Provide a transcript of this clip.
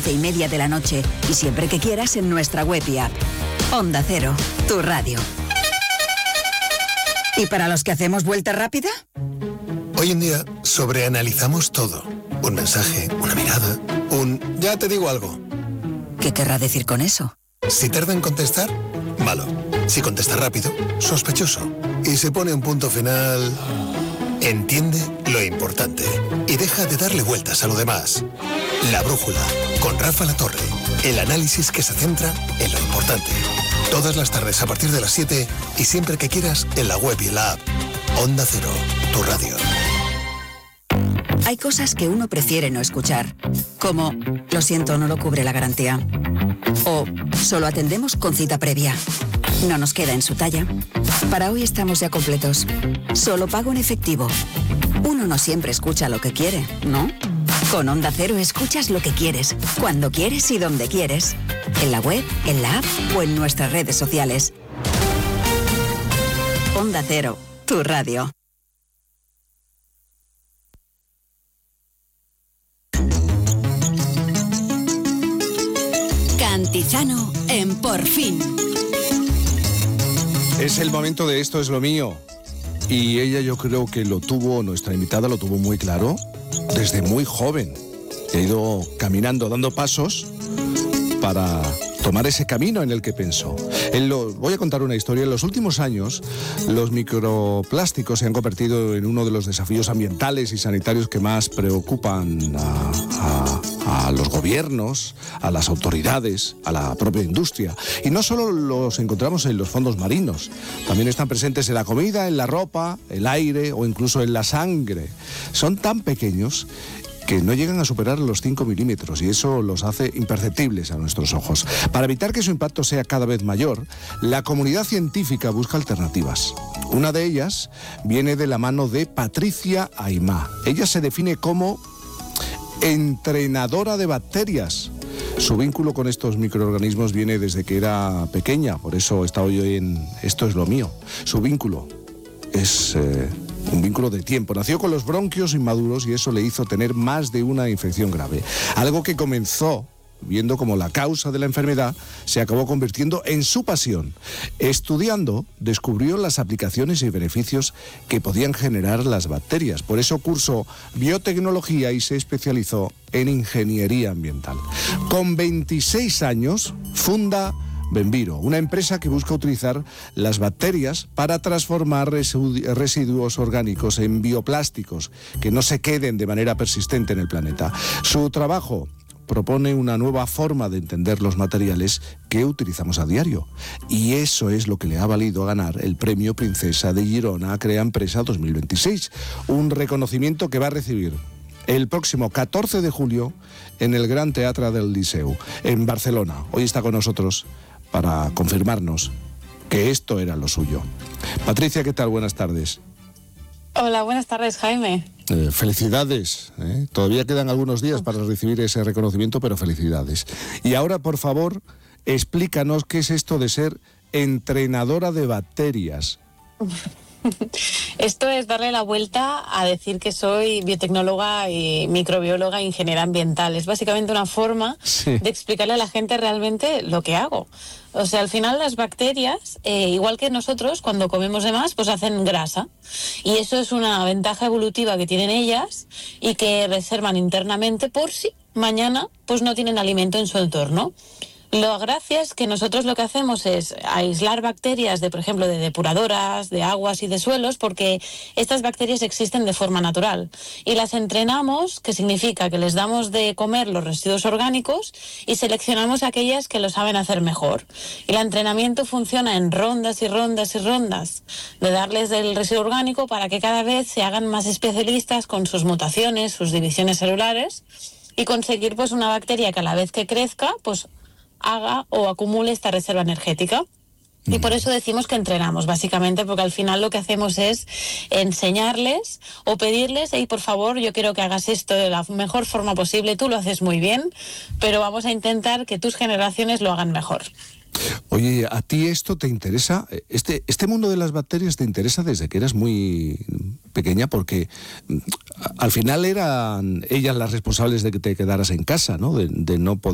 11:30 de la noche y siempre que quieras en nuestra web y app. Onda Cero, tu radio. ¿Y para los que hacemos vuelta rápida? Hoy en día sobreanalizamos todo. Un mensaje, una mirada, ya te digo algo. ¿Qué querrá decir con eso? Si tarda en contestar, malo. Si contesta rápido, sospechoso. Y se pone un punto final... Entiende lo importante y deja de darle vueltas a lo demás. La Brújula, con Rafa Latorre. El análisis que se centra en lo importante. Todas las tardes a partir de las 7 y siempre que quieras en la web y en la app. Onda Cero, tu radio. Hay cosas que uno prefiere no escuchar, como lo siento, no lo cubre la garantía. O solo atendemos con cita previa. No nos queda en su talla. Para hoy estamos ya completos. Solo pago en efectivo. Uno no siempre escucha lo que quiere, ¿no? Con Onda Cero escuchas lo que quieres, cuando quieres y donde quieres. En la web, en la app o en nuestras redes sociales. Onda Cero, tu radio. Cantizano en Por Fin. Es el momento de Esto es lo mío. Y ella, yo creo que nuestra invitada lo tuvo muy claro desde muy joven. Ha ido caminando, dando pasos para tomar ese camino en el que pensó. Voy a contar una historia. En los últimos años, los microplásticos se han convertido en uno de los desafíos ambientales y sanitarios que más preocupan a los gobiernos, a las autoridades, a la propia industria. Y no solo los encontramos en los fondos marinos, también están presentes en la comida, en la ropa, el aire o incluso en la sangre. Son tan pequeños que no llegan a superar los 5 milímetros y eso los hace imperceptibles a nuestros ojos. Para evitar que su impacto sea cada vez mayor, la comunidad científica busca alternativas. Una de ellas viene de la mano de Patricia Aimá. Ella se define como entrenadora de bacterias. Su vínculo con estos microorganismos viene desde que era pequeña, por eso está hoy en Esto es lo mío. Su vínculo es un vínculo de tiempo. Nació con los bronquios inmaduros y eso le hizo tener más de una infección grave. Algo que comenzó viendo como la causa de la enfermedad se acabó convirtiendo en su pasión. Estudiando, descubrió las aplicaciones y beneficios que podían generar las bacterias. Por eso cursó biotecnología y se especializó en ingeniería ambiental. Con 26 años, funda Benviro, una empresa que busca utilizar las bacterias para transformar residuos orgánicos en bioplásticos que no se queden de manera persistente en el planeta. Su trabajo propone una nueva forma de entender los materiales que utilizamos a diario. Y eso es lo que le ha valido ganar el Premio Princesa de Girona Crea Empresa 2026, un reconocimiento que va a recibir el próximo 14 de julio en el Gran Teatre del Liceu, en Barcelona. Hoy está con nosotros para confirmarnos que esto era lo suyo. Patricia, ¿qué tal? Buenas tardes. Hola, buenas tardes, Jaime. Felicidades. Todavía quedan algunos días para recibir ese reconocimiento, pero felicidades. Y ahora, por favor, explícanos qué es esto de ser entrenadora de bacterias. Esto es darle la vuelta a decir que soy biotecnóloga y microbióloga e ingeniera ambiental. Es básicamente una forma de explicarle a la gente realmente lo que hago. O sea, al final las bacterias, igual que nosotros, cuando comemos de más, pues hacen grasa. Y eso es una ventaja evolutiva que tienen ellas y que reservan internamente por si mañana pues no tienen alimento en su entorno. La gracia es que nosotros lo que hacemos es aislar bacterias por ejemplo, de depuradoras, de aguas y de suelos, porque estas bacterias existen de forma natural. Y las entrenamos, que significa que les damos de comer los residuos orgánicos y seleccionamos aquellas que lo saben hacer mejor. Y el entrenamiento funciona en rondas y rondas y rondas de darles del residuo orgánico para que cada vez se hagan más especialistas con sus mutaciones, sus divisiones celulares y conseguir pues una bacteria que a la vez que crezca, pues haga o acumule esta reserva energética. Y por eso decimos que entrenamos, básicamente, porque al final lo que hacemos es enseñarles o pedirles, hey, por favor, yo quiero que hagas esto de la mejor forma posible, tú lo haces muy bien, pero vamos a intentar que tus generaciones lo hagan mejor. Oye, ¿a ti esto te interesa? Este mundo de las bacterias te interesa desde que eras muy pequeña, porque al final eran ellas las responsables de que te quedaras en casa, ¿no? De no poder